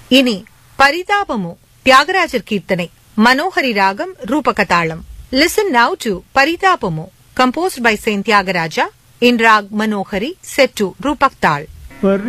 இனி பரிதாபமு தியாகராஜர் கீர்த்தனை மனோஹரி ராகம் ரூபகதாளம். Listen now to Paritapamu, composed by Saint Tyagaraja in Rag Manohari, set to Rupak Tal.